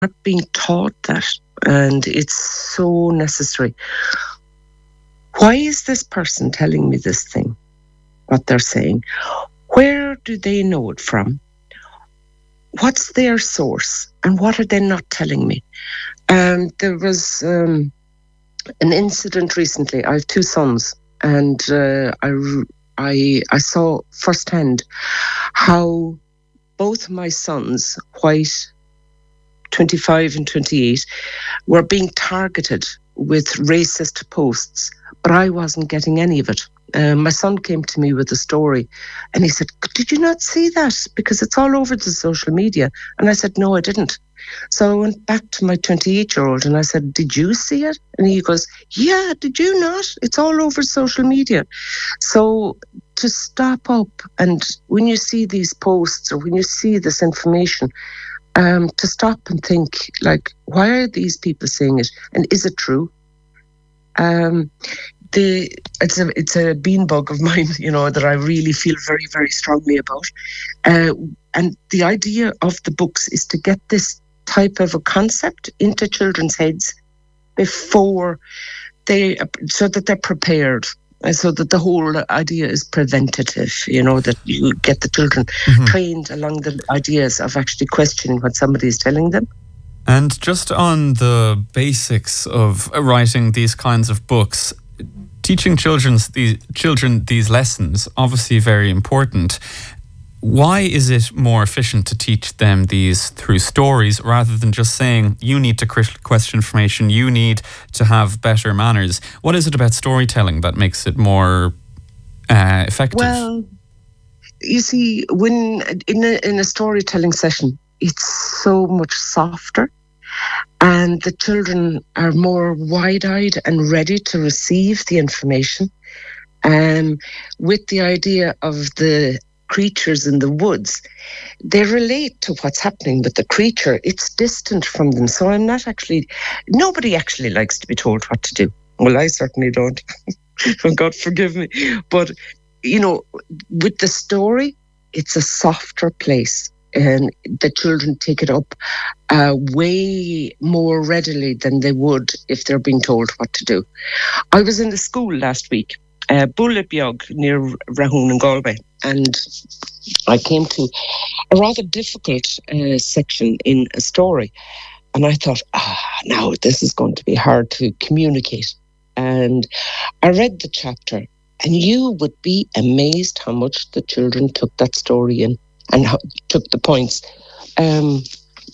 not being taught that, and it's so necessary. Why is this person telling me this thing, what they're saying? Where do they know it from? What's their source? And what are they not telling me? There was an incident recently. I have two sons, and I saw firsthand how both my sons, White, 25 and 28, were being targeted with racist posts, but I wasn't getting any of it. My son came to me with a story and he said, "Did you not see that? Because it's all over the social media." And I said, "No, I didn't." So I went back to my 28-year-old and I said, "Did you see it?" And he goes, "Yeah, did you not? It's all over social media." So to stop up, and when you see these posts or when you see this information, to stop and think, like, why are these people saying it? And is it true? It's a beanbug of mine, that I really feel very, very strongly about. And the idea of the books is to get this type of a concept into children's heads before so that they're prepared, and so that the whole idea is preventative, that you get the children trained along the ideas of actually questioning what somebody is telling them. And just on the basics of writing these kinds of books, teaching children these lessons, obviously very important. Why is it more efficient to teach them these through stories rather than just saying, you need to question information, you need to have better manners? What is it about storytelling that makes it more effective? Well, you see, when in a storytelling session, it's so much softer, and the children are more wide-eyed and ready to receive the information. With the idea of the creatures in the woods, they relate to what's happening with the creature. It's distant from them. So nobody actually likes to be told what to do. Well, I certainly don't. God forgive me. But, with the story, it's a softer place. And the children take it up way more readily than they would if they're being told what to do. I was in the school last week, Bullabeog near Rahoon in Galway, and I came to a rather difficult section in a story. And I thought, now this is going to be hard to communicate. And I read the chapter, and you would be amazed how much the children took that story in and took the points. Where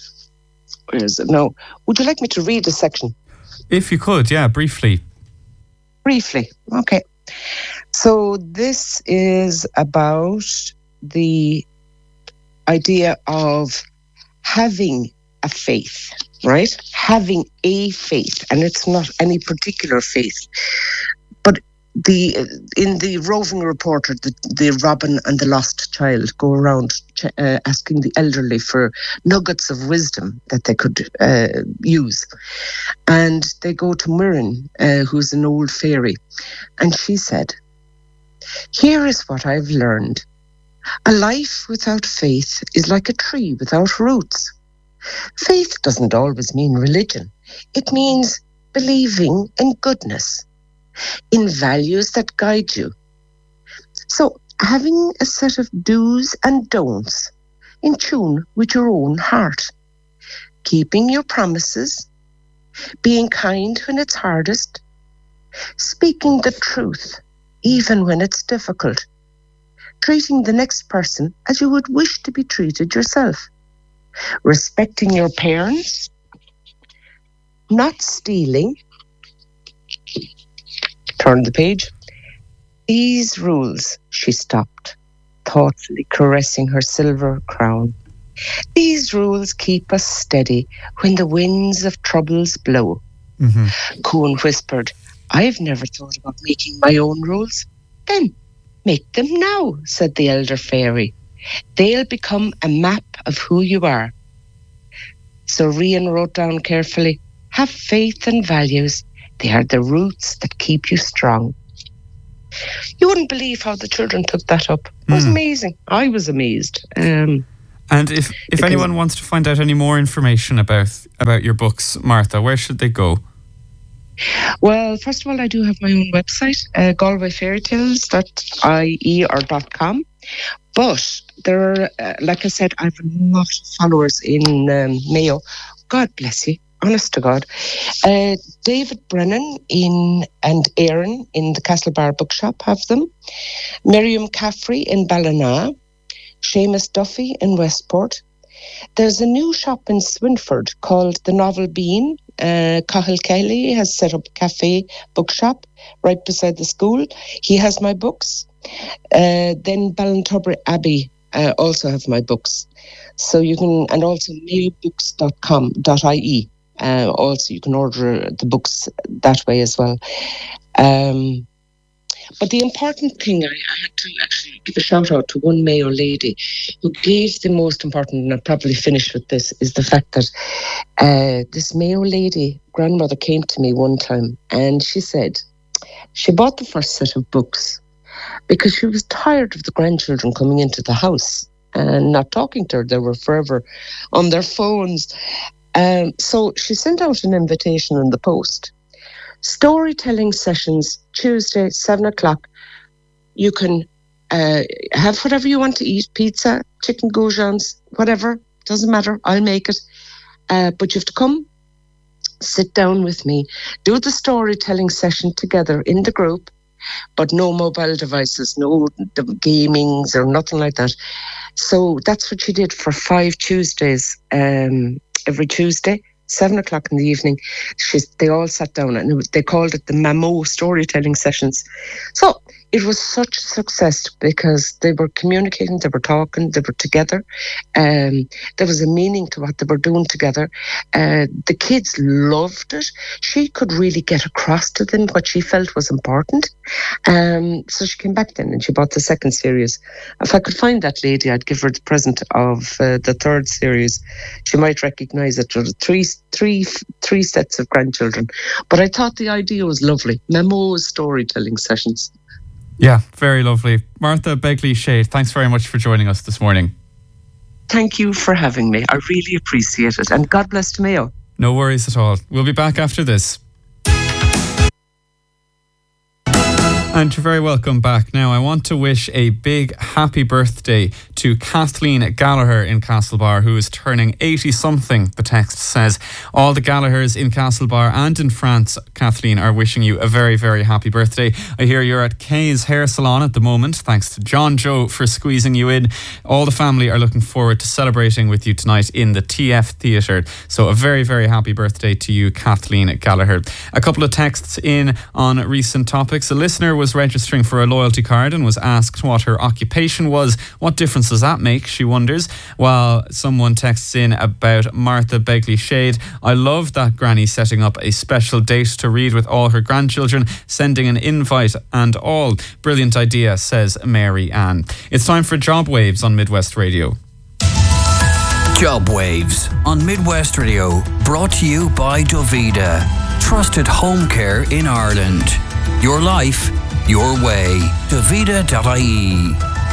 is it now? Would you like me to read a section? If you could, yeah, briefly. Briefly, okay. So this is about the idea of having a faith, right? Having a faith, and it's not any particular faith. But in the roving reporter, the Robin and the Lost Child go around asking the elderly for nuggets of wisdom that they could use. And they go to Mirren, who's an old fairy, and she said, "Here is what I've learned. A life without faith is like a tree without roots. Faith doesn't always mean religion. It means believing in goodness, in values that guide you. So having a set of do's and don'ts in tune with your own heart, keeping your promises, being kind when it's hardest, speaking the truth even when it's difficult, treating the next person as you would wish to be treated yourself, respecting your parents, not stealing." Turn the page. "These rules," she stopped, thoughtfully caressing her silver crown. "These rules keep us steady when the winds of troubles blow." Coon whispered, "I've never thought about making my own rules." "Then make them now," said the elder fairy. "They'll become a map of who you are." So Rian wrote down carefully, "Have faith and values. They are the roots that keep you strong." You wouldn't believe how the children took that up. It was amazing. I was amazed. And if anyone wants to find out any more information about your books, Martha, where should they go? Well, first of all, I do have my own website, galwayfairytales.ie or .com. But there are, like I said, I have a lot of followers in Mayo. God bless you, honest to God. David Brennan and Aaron in the Castlebar Bookshop have them. Miriam Caffrey in Ballina. Seamus Duffy in Westport. There's a new shop in Swinford called The Novel Bean. Cahill Kelly has set up a cafe bookshop right beside the school. He has my books. Then Ballintubber Abbey also have my books. So you can, and also mayobooks.com.ie. Also, you can order the books that way as well. But the important thing, I had to actually give a shout out to one Mayo lady who gave the most important, and I'll probably finish with this, is the fact that this Mayo lady grandmother came to me one time and she said she bought the first set of books because she was tired of the grandchildren coming into the house and not talking to her. They were forever on their phones. So she sent out an invitation in the post. Storytelling sessions, Tuesday, 7:00. You can have whatever you want to eat, pizza, chicken goujons, whatever, doesn't matter, I'll make it. But you have to come, sit down with me, do the storytelling session together in the group, but no mobile devices, no gamings or nothing like that. So that's what she did for 5 Tuesdays, every Tuesday. 7:00 in the evening, they all sat down and they called it the Mamo storytelling sessions. So it was such a success because they were communicating, they were talking, they were together. There was a meaning to what they were doing together. The kids loved it. She could really get across to them what she felt was important. So she came back then and she bought the second series. If I could find that lady, I'd give her the present of the third series. She might recognise it. There were three sets of grandchildren. But I thought the idea was lovely. Memo's storytelling sessions. Yeah, very lovely. Martha Begley-Shade, thanks very much for joining us this morning. Thank you for having me. I really appreciate it. And God bless Mayo. No worries at all. We'll be back after this. And you're very welcome back. Now, I want to wish a big happy birthday to Kathleen Gallagher in Castlebar, who is turning 80-something, the text says. All the Gallaghers in Castlebar and in France, Kathleen, are wishing you a very, very happy birthday. I hear you're at Kay's Hair Salon at the moment. Thanks to John Joe for squeezing you in. All the family are looking forward to celebrating with you tonight in the TF Theatre. So a very, very happy birthday to you, Kathleen Gallagher. A couple of texts in on recent topics. A listener was registering for a loyalty card and was asked what her occupation was. What difference does that make, she wonders, while someone texts in about Martha Begley-Shade. I love that granny setting up a special date to read with all her grandchildren, sending an invite and all. Brilliant idea, says Mary Ann. It's time for Job Waves on Midwest Radio. Job Waves on Midwest Radio, brought to you by Dovida, trusted home care in Ireland. Your life, your way. Dovida.ie.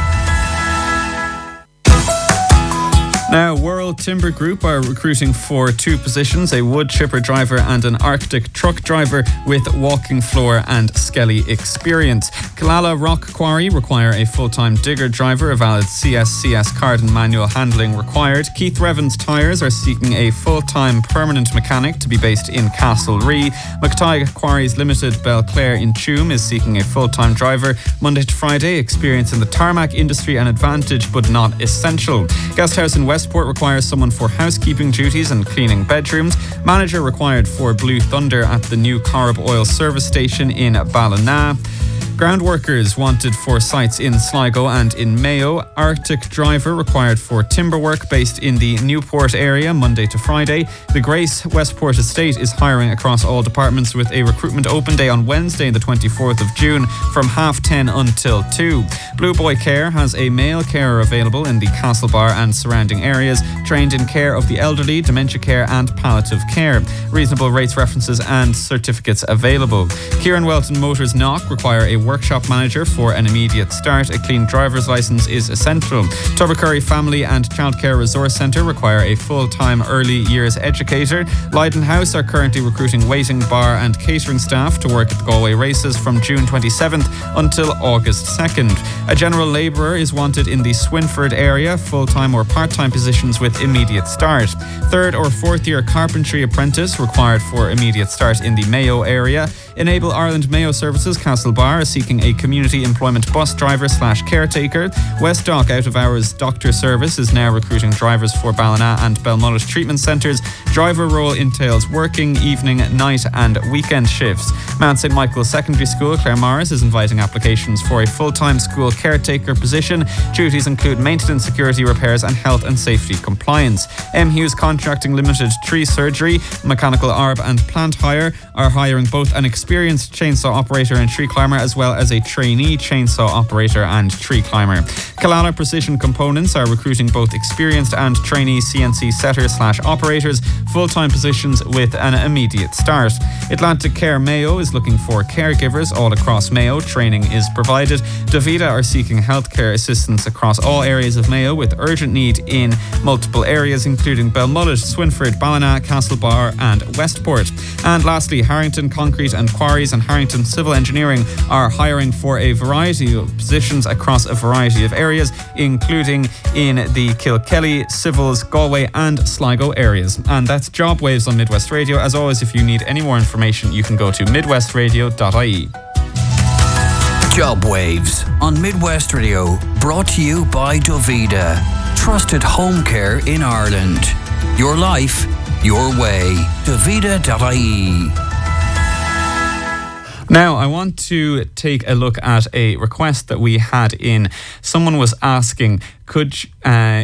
Now, World Timber Group are recruiting for 2 positions, a wood chipper driver and an Arctic truck driver with walking floor and skelly experience. Killala Rock Quarry require a full-time digger driver, a valid CSCS card and manual handling required. Keith Revens Tyres are seeking a full-time permanent mechanic to be based in Castlerea. McTighe Quarries Limited, Belclare in Tuam, is seeking a full-time driver, Monday to Friday, experience in the tarmac industry an advantage but not essential. Guesthouse in Westport requires someone for housekeeping duties and cleaning bedrooms. Manager required for Blue Thunder at the new Corrib Oil service station in Ballina. Ground workers wanted for sites in Sligo and in Mayo. Arctic driver required for timber work based in the Newport area, Monday to Friday. The Grace Westport Estate is hiring across all departments with a recruitment open day on Wednesday, the 24th of June, from 10:30 until 2. Blue Boy Care has a male carer available in the Castlebar and surrounding areas, trained in care of the elderly, dementia care and palliative care. Reasonable rates, references and certificates available. Kieran Welton Motors Knock require a workshop manager for an immediate start. A clean driver's licence is essential. Tubbercurry Family and Childcare Resource Centre require a full-time early years educator. Leyden House are currently recruiting waiting, bar and catering staff to work at the Galway races from June 27th until August 2nd. A general labourer is wanted in the Swinford area, full-time or part-time positions with immediate start. Third or fourth year carpentry apprentice required for immediate start in the Mayo area. Enable Ireland Mayo Services Castlebar is seeking a community employment bus driver / caretaker. West Dock Out of Hours Doctor Service is now recruiting drivers for Ballina and Belmullet treatment centres. Driver role entails working evening, night and weekend shifts. Mount St Michael's Secondary School Claremorris is inviting applications for a full-time school caretaker position. Duties include maintenance, security, repairs and health and safety compliance. M. Hughes Contracting Limited Tree Surgery, Mechanical Arb and Plant Hire are hiring both an experienced chainsaw operator and tree climber as well as a trainee chainsaw operator and tree climber. Kalala Precision Components are recruiting both experienced and trainee CNC setters / operators, full-time positions with an immediate start. Atlantic Care Mayo is looking for caregivers all across Mayo. Training is provided. Davida are seeking healthcare assistance across all areas of Mayo with urgent need in multiple areas including Belmullet, Swinford, Ballina, Castlebar and Westport. And lastly, Harrington Concrete and Quarries and Harrington Civil Engineering are hiring for a variety of positions across a variety of areas, including in the Kilkelly, Civils, Galway and Sligo areas. And that's Job Waves on Midwest Radio. As always, if you need any more information, you can go to midwestradio.ie. Job Waves on Midwest Radio, brought to you by Dovida. Trusted home care in Ireland. Your life, your way. Dovida.ie. Now, I want to take a look at a request that we had in. Someone was asking, could you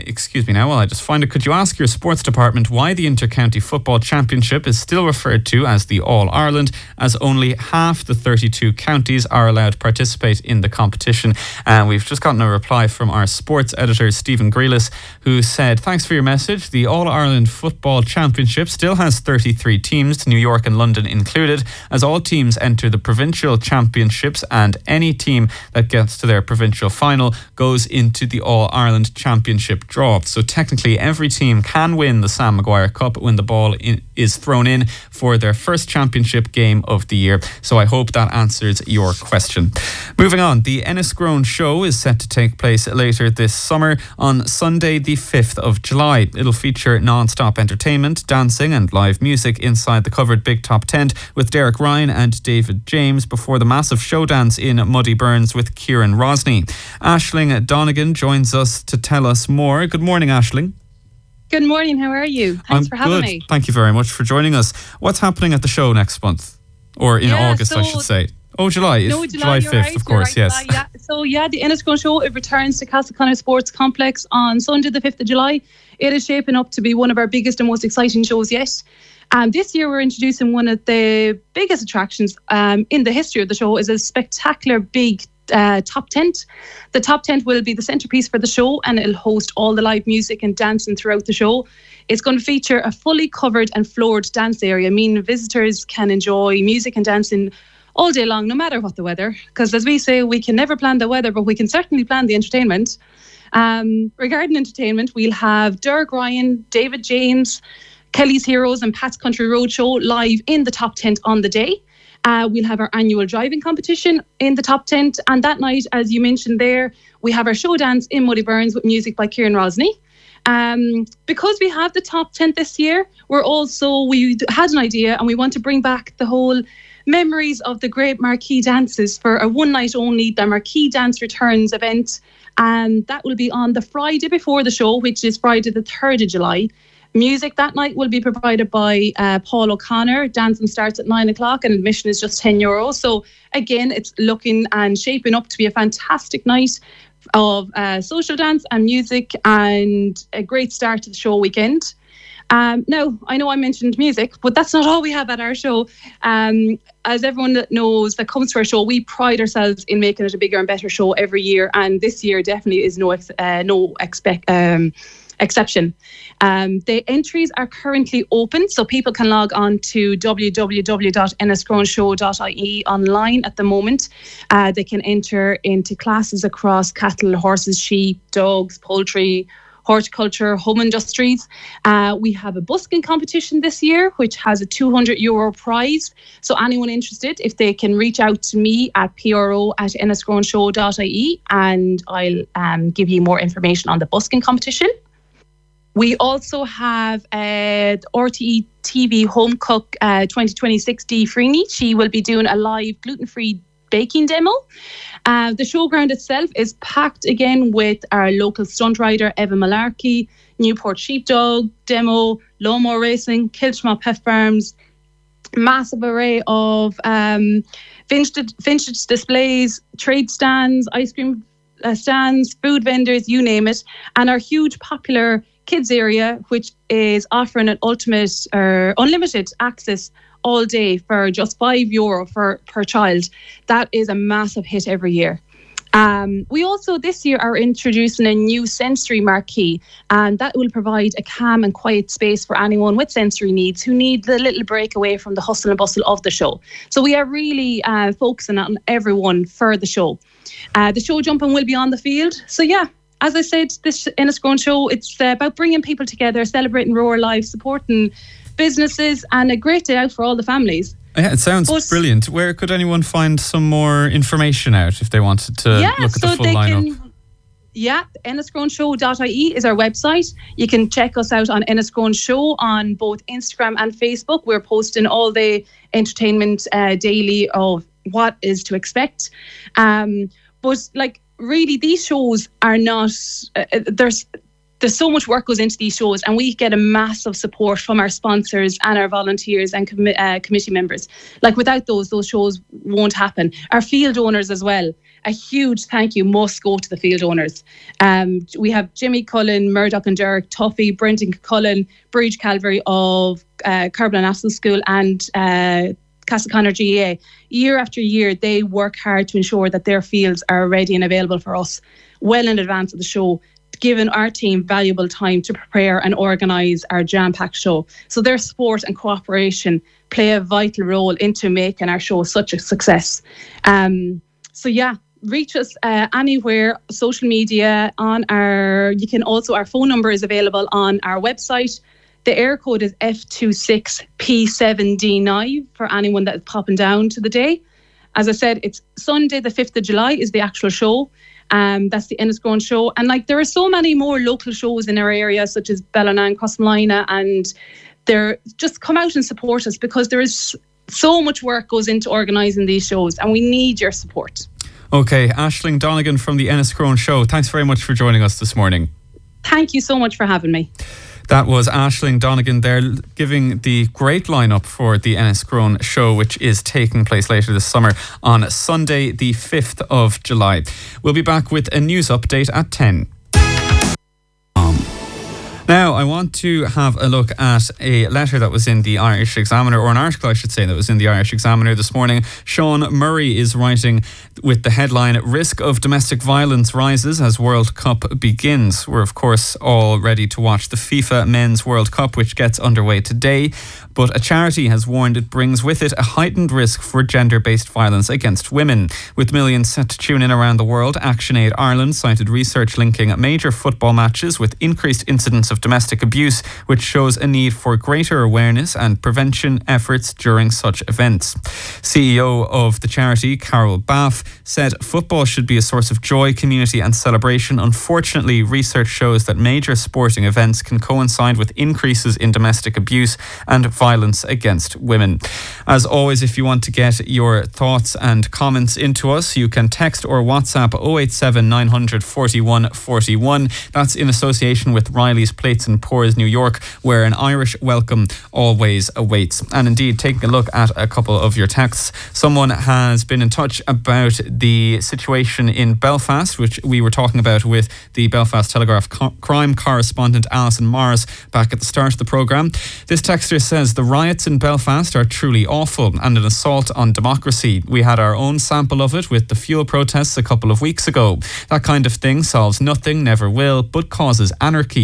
ask your sports department why the Inter-County Football Championship is still referred to as the All-Ireland, as only half the 32 counties are allowed to participate in the competition? And we've just gotten a reply from our sports editor, Stephen Grealis, who said, thanks for your message. The All-Ireland Football Championship still has 33 teams, New York and London included, as all teams enter the provincial championships and any team that gets to their provincial final goes into the All-Ireland Championship draw. So technically every team can win the Sam Maguire Cup when the ball is thrown in for their first championship game of the year. So I hope that answers your question. Moving on, the Enniscrone Show is set to take place later this summer on Sunday the 5th of July. It'll feature non-stop entertainment, dancing and live music inside the covered Big Top tent with Derek Ryan and David James before the massive show dance in Muddy Burns with Kieran Rosny. Aisling Donegan joins us to tell us more. Good morning, Aisling. Good morning, how are you? Thanks for having me. Thank you very much for joining us. What's happening at the show next month? Or in August, I should say. Oh, July. No, July 5th, right, of course, right, yes. July, yeah. So, the Enniscrone Show, it returns to Castleconnor Sports Complex on Sunday the 5th of July. It is shaping up to be one of our biggest and most exciting shows yet. This year we're introducing one of the biggest attractions in the history of the show. Is a spectacular big top tent. The top tent will be the centrepiece for the show and it'll host all the live music and dancing throughout the show. It's going to feature a fully covered and floored dance area, meaning visitors can enjoy music and dancing all day long, no matter what the weather. Because as we say, we can never plan the weather, but we can certainly plan the entertainment. Regarding entertainment, we'll have Derek Ryan, David James, Kelly's Heroes and Pat's Country Roadshow live in the top tent on the day. We'll have our annual driving competition in the top tent. And that night, as you mentioned there, we have our show dance in Muddy Burns with music by Kieran Rosny. Because we have the top tent this year, we had an idea and we want to bring back the whole memories of the great marquee dances for a one night only, the Marquee Dance Returns event. And that will be on the Friday before the show, which is Friday the 3rd of July. Music that night will be provided by Paul O'Connor. Dancing starts at 9:00 and admission is just €10. So again, it's looking and shaping up to be a fantastic night of social dance and music and a great start to the show weekend. Now, I know I mentioned music, but that's not all we have at our show. As everyone that knows that comes to our show, we pride ourselves in making it a bigger and better show every year. And this year definitely is no exception. The entries are currently open, so people can log on to www.enniscroneshow.ie online at the moment. They can enter into classes across cattle, horses, sheep, dogs, poultry, horticulture, home industries. We have a busking competition this year, which has a €200 prize. So anyone interested, if they can reach out to me at pro@enniscroneshow.ie, and I'll give you more information on the busking competition. We also have RTE TV Home Cook 2026 Dee Freeney. She will be doing a live gluten-free baking demo. The showground itself is packed again with our local stunt rider Eva Malarkey, Newport Sheepdog demo, lawnmower racing, Kilchmont Pet Farms, massive array of vintage displays, trade stands, ice cream stands, food vendors, you name it, and our huge popular kids area, which is offering an unlimited access all day for just €5 per child. That is a massive hit every year. We also this year are introducing a new sensory marquee, and that will provide a calm and quiet space for anyone with sensory needs who need the little break away from the hustle and bustle of the show. So we are really focusing on everyone for the show. The show jumping will be on the field. So yeah, as I said, this Enniscrone show, it's about bringing people together, celebrating rural life, supporting businesses, and a great day out for all the families. Yeah, it sounds brilliant. Where could anyone find some more information out if they wanted to look at the full lineup? Enniscroneshow.ie is our website. You can check us out on Enniscrone Show on both Instagram and Facebook. We're posting all the entertainment daily of what is to expect. But really, these shows are not... There's so much work goes into these shows, and we get a massive support from our sponsors and our volunteers and committee members. Without those shows won't happen. Our field owners as well. A huge thank you must go to the field owners. We have Jimmy Cullen, Murdoch and Derek, Tuffy, Brendan Cullen, Bridge Calvary of Carbolan National School, and Castleconnor GAA. Year after year, they work hard to ensure that their fields are ready and available for us well in advance of the show, giving our team valuable time to prepare and organise our jam-packed show. So their support and cooperation play a vital role into making our show such a success. Reach us anywhere, social media, our phone number is available on our website. The air code is F26P7D9 for anyone that is popping down to the day. As I said, it's Sunday the 5th of July is the actual show. That's the Enniscrone show. And there are so many more local shows in our area, such as Ballina, Crossmolina, and they're just come out and support us, because there is so much work goes into organising these shows, and we need your support. Okay, Aisling Donegan from the Enniscrone show. Thanks very much for joining us this morning. Thank you so much for having me. That was Aisling Donegan there, giving the great lineup for the Enniscrone show, which is taking place later this summer on Sunday, the 5th of July. We'll be back with a news update at 10. Now, I want to have a look at a letter that was in the Irish Examiner, or an article, I should say, that was in the Irish Examiner this morning. Sean Murray is writing with the headline, "Risk of Domestic Violence Rises as World Cup Begins." We're, of course, all ready to watch the FIFA Men's World Cup, which gets underway today. But a charity has warned it brings with it a heightened risk for gender-based violence against women. With millions set to tune in around the world, ActionAid Ireland cited research linking major football matches with increased incidents of domestic abuse, which shows a need for greater awareness and prevention efforts during such events. CEO of the charity, Carol Baff, said football should be a source of joy, community and celebration. Unfortunately, research shows that major sporting events can coincide with increases in domestic abuse and violence against women. As always, if you want to get your thoughts and comments into us, you can text or WhatsApp 087 900 41 41. That's in association with Riley's Plates and Pours New York, where an Irish welcome always awaits. And indeed, taking a look at a couple of your texts, someone has been in touch about the situation in Belfast, which we were talking about with the Belfast Telegraph crime correspondent Alison Morris back at the start of the programme. This texter says, "The riots in Belfast are truly awful and an assault on democracy. We had our own sample of it with the fuel protests a couple of weeks ago. That kind of thing solves nothing, never will, but causes anarchy.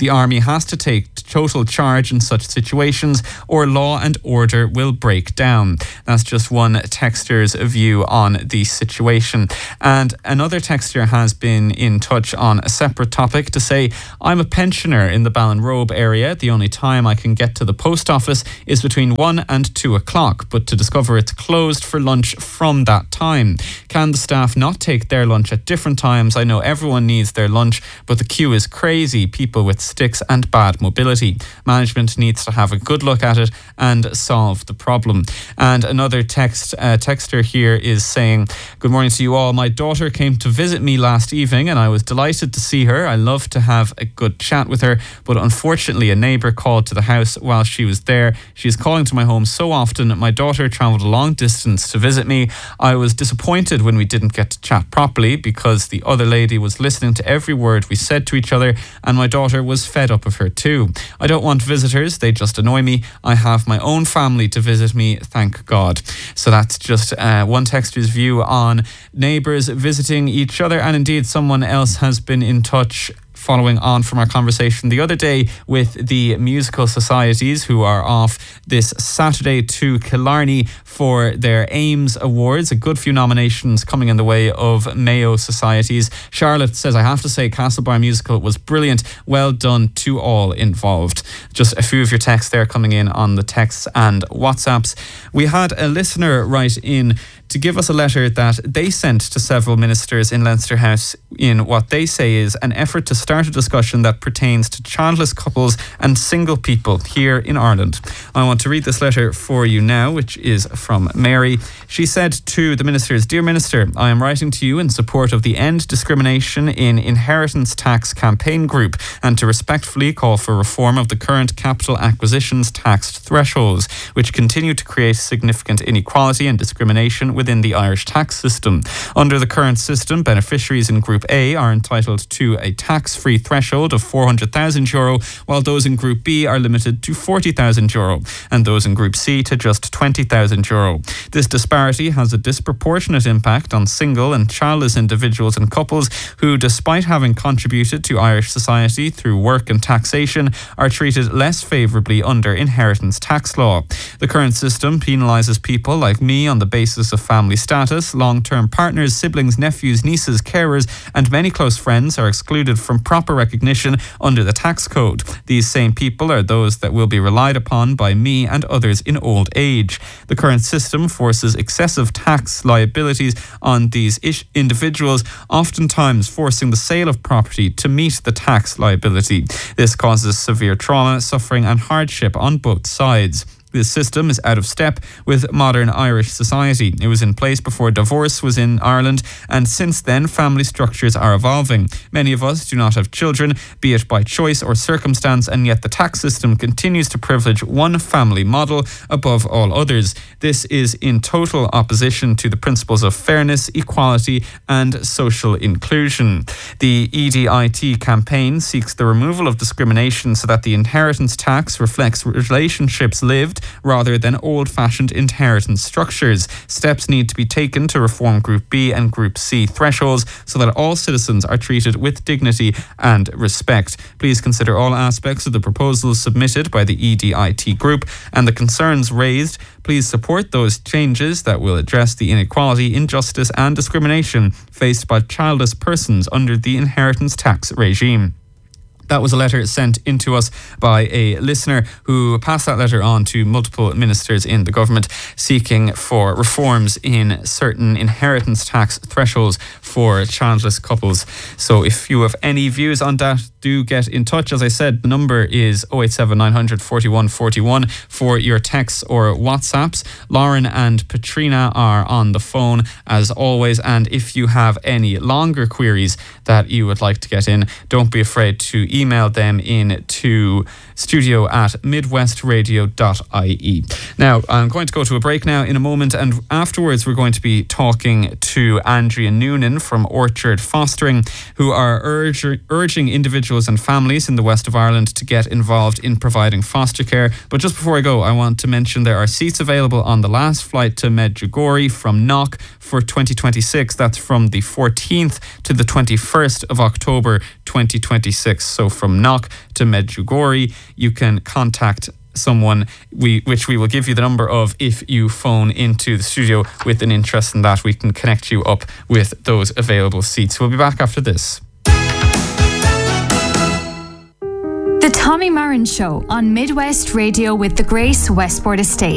The army has to take total charge in such situations or law and order will break down. That's just one texter's view on the situation. And another texter has been in touch on a separate topic to say, I'm a pensioner in the Ballinrobe area. The only time I can get to the post office is between 1 and 2 o'clock, but to discover it's closed for lunch from that time. Can the staff not take their lunch at different times? I know everyone needs their lunch, but the queue is crazy. People with sticks and bad mobility. Management needs to have a good look at it and solve the problem. And another texter here is saying, good morning to you all. My daughter came to visit me last evening and I was delighted to see her. I love to have a good chat with her, but unfortunately a neighbour called to the house while she was there. She is calling to my home so often. My daughter travelled a long distance to visit me. I was disappointed when we didn't get to chat properly because the other lady was listening to every word we said to each other, and my daughter was fed up of her too. I don't want visitors, they just annoy me. I have my own family to visit me, thank God. So that's just one texter's view on neighbours visiting each other, and indeed someone else has been in touch following on from our conversation the other day with the musical societies who are off this Saturday to Killarney for their Ames Awards. A good few nominations coming in the way of Mayo societies. Charlotte says, I have to say Castlebar Musical was brilliant. Well done to all involved. Just a few of your texts there coming in on the texts and WhatsApps. We had a listener write in to give us a letter that they sent to several ministers in Leinster House in what they say is an effort to start a discussion that pertains to childless couples and single people here in Ireland. I want to read this letter for you now, which is from Mary. She said to the ministers, Dear Minister, I am writing to you in support of the End Discrimination in Inheritance Tax campaign group and to respectfully call for reform of the current capital acquisitions tax thresholds, which continue to create significant inequality and discrimination within the Irish tax system. Under the current system, beneficiaries in Group A are entitled to a tax-free threshold of €400,000, while those in Group B are limited to €40,000, and those in Group C to just €20,000. This disparity has a disproportionate impact on single and childless individuals and couples who, despite having contributed to Irish society through work and taxation, are treated less favourably under inheritance tax law. The current system penalises people like me on the basis of family status. Long-term partners, siblings, nephews, nieces, carers and many close friends are excluded from proper recognition under the tax code. These same people are those that will be relied upon by me and others in old age. The current system forces excessive tax liabilities on these individuals, oftentimes forcing the sale of property to meet the tax liability. This causes severe trauma, suffering and hardship on both sides. This system is out of step with modern Irish society. It was in place before divorce was in Ireland, and since then family structures are evolving. Many of us do not have children, be it by choice or circumstance, and yet the tax system continues to privilege one family model above all others. This is in total opposition to the principles of fairness, equality and social inclusion. The EDIT campaign seeks the removal of discrimination so that the inheritance tax reflects relationships lived rather than old-fashioned inheritance structures. Steps need to be taken to reform Group B and Group C thresholds so that all citizens are treated with dignity and respect. Please consider all aspects of the proposals submitted by the EDIT group and the concerns raised. Please support those changes that will address the inequality, injustice and discrimination faced by childless persons under the inheritance tax regime. That was a letter sent in to us by a listener who passed that letter on to multiple ministers in the government seeking for reforms in certain inheritance tax thresholds for childless couples. So if you have any views on that, do get in touch. As I said, the number is 087 900 41 41 for your texts or WhatsApps. Lauren and Patrina are on the phone as always, and if you have any longer queries that you would like to get in, don't be afraid to email them in to studio@midwestradio.ie. Now, I'm going to go to a break now in a moment, and afterwards we're going to be talking to Andrea Noonan from Orchard Fostering, who are urging individuals and families in the west of Ireland to get involved in providing foster care. But just before I go, I want to mention there are seats available on the last flight to Medjugorje from Knock for 2026. That's from the 14th to the 21st of October 2026. So from Knock to Medjugorje, you can contact someone which we will give you the number of if you phone into the studio with an interest in that. We can connect you up with those available seats. We'll be back after this. The Tommy Marin Show on Midwest Radio with the Grace Westport Estate.